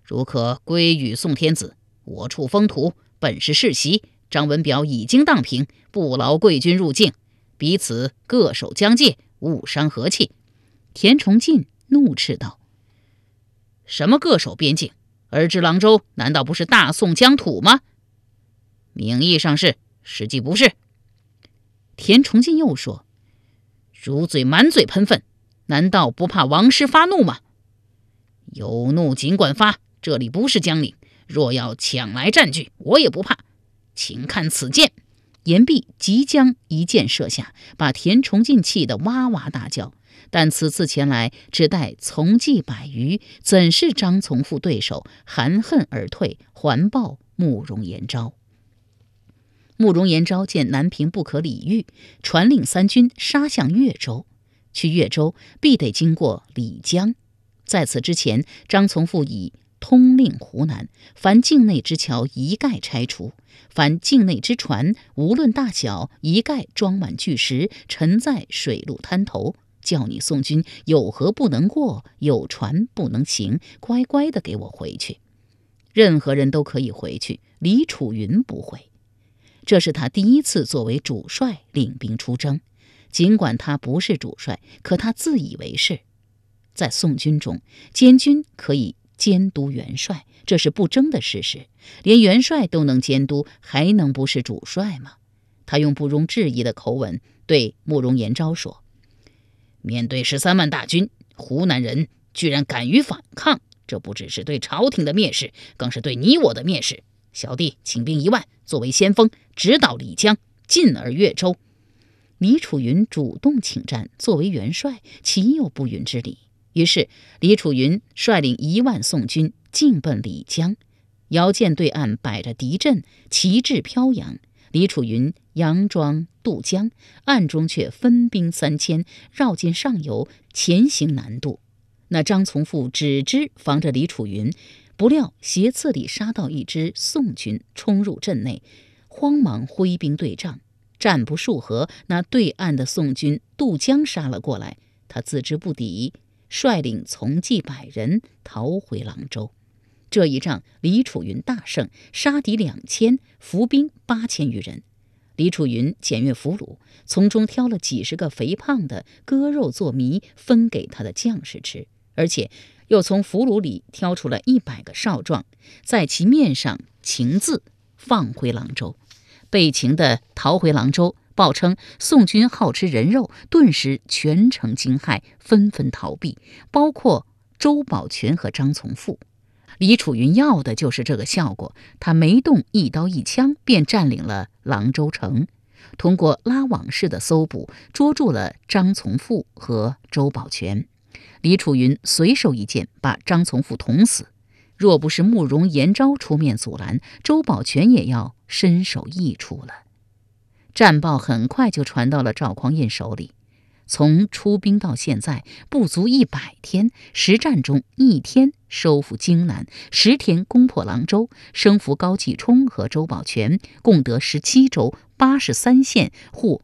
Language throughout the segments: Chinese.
如可归与宋天子，我处封土，本是世袭，张文表已经荡平，不劳贵军入境，彼此各守疆界，勿伤和气。”田崇进怒斥道：“什么各守边境？而知郎州难道不是大宋疆土吗？名义上是，实际不是。”田崇进又说：“如嘴满嘴喷粪，难道不怕王师发怒吗？有怒尽管发，这里不是江岭，若要抢来占据，我也不怕。请看此箭。”言毕，即将一箭射下，把田崇进气得哇哇大叫。但此次前来只带从骑100余，怎是张从父对手？含恨而退，还报慕容延昭。慕容延昭见南平不可理喻，传令3军杀向越州。去越州必得经过漓江，在此之前，张从父已通令湖南，凡境内之桥一概拆除，凡境内之船无论大小，一概装满巨石，沉在水陆滩头，叫你宋军有河不能过，有船不能行，乖乖的给我回去。任何人都可以回去，李楚云不会。这是他第一次作为主帅领兵出征，尽管他不是主帅，可他自以为是。在宋军中，监军可以监督元帅，这是不争的事实，连元帅都能监督，还能不是主帅吗？他用不容置疑的口吻对慕容延昭说：“面对13万大军，湖南人居然敢于反抗，这不只是对朝廷的蔑视，更是对你我的蔑视。小弟请兵1万，作为先锋，直捣漓江，进而越州。”李楚云主动请战，作为元帅，岂有不允之理？于是李楚云率领1万宋军进奔漓江。遥见对岸摆着敌阵，旗帜飘扬。李楚云佯装渡江，暗中却分兵3000，绕进上游，前行难渡。那张从父只知防着李楚云，不料斜刺里杀到一支宋军冲入阵内，慌忙挥兵对仗，战不数合，那对岸的宋军渡江杀了过来，他自知不敌，率领从骑100人逃回郎州。这一仗李楚云大胜，杀敌2000，伏兵8000余人。李楚云检阅俘虏，从中挑了几十个肥胖的，割肉做糜分给他的将士吃，而且又从俘虏里挑出了100个少壮，在其面上情字，放回郎州。被擒的逃回郎州，报称宋军好吃人肉，顿时全城惊骇，纷纷逃避，包括周保全和张从父。李楚云要的就是这个效果，他没动一刀一枪，便占领了郎州城。通过拉网式的搜捕，捉住了张从父和周保全。李楚云随手一箭把张从父捅死。若不是慕容延昭出面阻拦，周保全也要身首异处了。战报很快就传到了赵匡胤手里。从出兵到现在不足100天，实战中1天收复荆南，10天攻破郎州，生俘高继冲和周保全，共得17州83县，户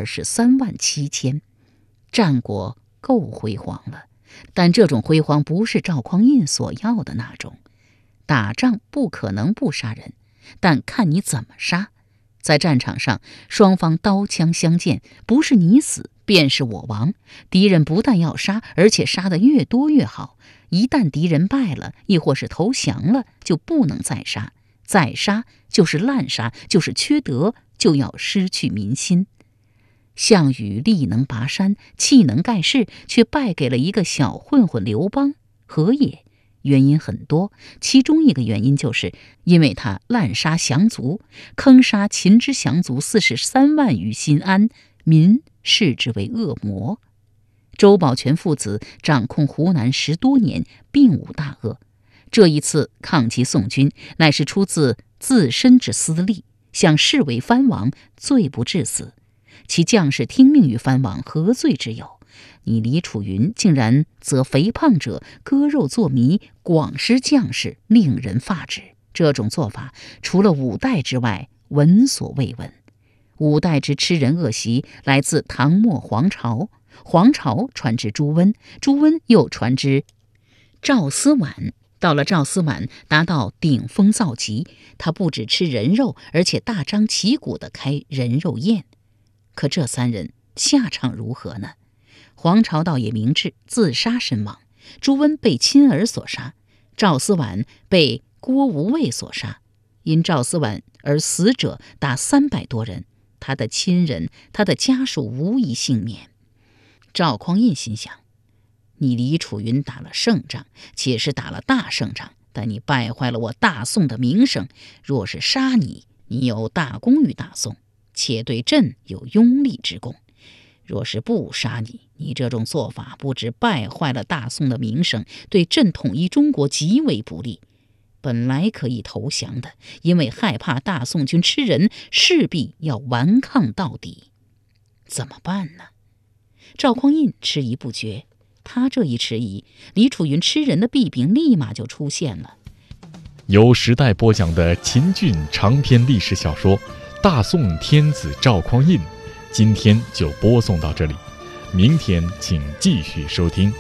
23万7千。战果够辉煌了，但这种辉煌不是赵匡胤所要的那种。打仗不可能不杀人，但看你怎么杀。在战场上，双方刀枪相见，不是你死便是我亡。敌人不但要杀，而且杀得越多越好。一旦敌人败了，亦或是投降了，就不能再杀，再杀就是滥杀，就是缺德，就要失去民心。项羽力能拔山，气能盖世，却败给了一个小混混刘邦，何也？原因很多，其中一个原因就是因为他滥杀降卒，坑杀秦之降卒43万于新安，民视之为恶魔。周保全父子掌控湖南10多年，并无大恶。这一次抗击宋军，乃是出自自身之私利，想视为藩王，罪不至死。其将士听命于藩王，何罪之有？你李楚云竟然择肥胖者割肉做糜，广施将士，令人发指。这种做法除了五代之外，闻所未闻。五代之吃人恶习来自唐末黄巢，黄巢传至朱温，朱温又传之赵思琬， 到了赵思婉达到顶峰造极，他不只吃人肉，而且大张旗鼓地开人肉宴。可这三人下场如何呢？黄朝道也明智，自杀身亡；朱温被亲儿所杀，赵思婉被郭无畏所杀。因赵思婉而死者达300多人，他的亲人、他的家属无一幸免。赵匡胤心想，你李楚云打了胜仗，且是打了大胜仗，但你败坏了我大宋的名声。若是杀你，你有大功于大宋，且对朕有拥立之功；若是不杀你，你这种做法不只败坏了大宋的名声，对朕统一中国极为不利。本来可以投降的，因为害怕大宋军吃人，势必要顽抗到底。怎么办呢？赵匡胤迟疑不决。他这一迟疑，李楚云吃人的弊病立马就出现了。 由时代播讲的秦俊长篇历史小说《大宋天子赵匡胤》，今天就播送到这里，明天请继续收听。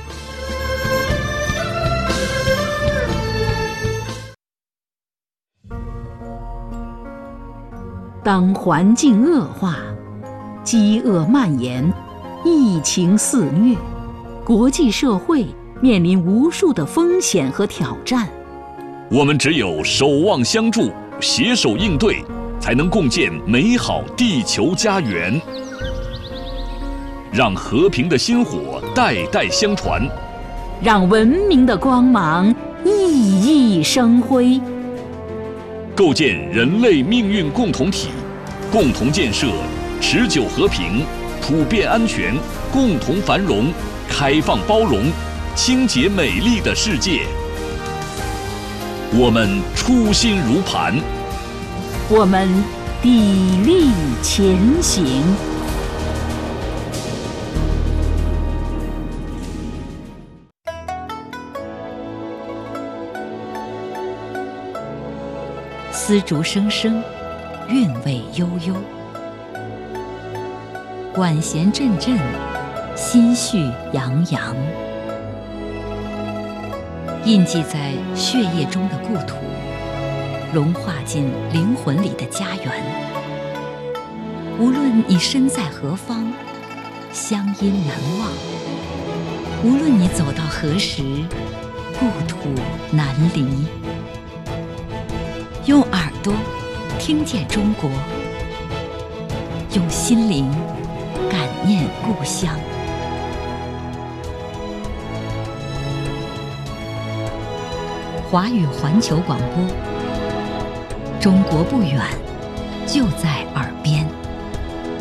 当环境恶化，饥饿蔓延，疫情肆虐，国际社会面临无数的风险和挑战。 我们只有守望相助，携手应对，才能共建美好地球家园。让和平的薪火代代相传， 让文明的光芒熠熠生辉。 构建人类命运共同体，共同建设持久和平、普遍安全、共同繁荣、开放包容、清洁美丽的世界。我们初心如磐， 我们砥砺前行。丝竹声声，韵味悠悠，管弦阵阵，心绪洋洋。印记在血液中的故土，融化进灵魂里的家园。无论你身在何方，乡音难忘；无论你走到何时，故土难离。用耳朵听见中国，用心灵感念故乡。华语环球广播，中国不远，就在耳边。